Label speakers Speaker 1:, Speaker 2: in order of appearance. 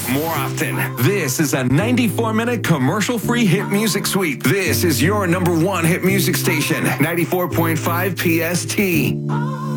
Speaker 1: more often. This is a 94-minute commercial-free hit music suite. This is your number one hit music station, 94.5 PST.